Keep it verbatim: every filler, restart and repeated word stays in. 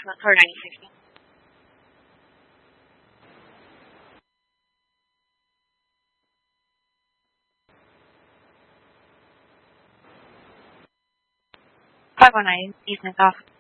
not heard anything. five oh nine East Nassau.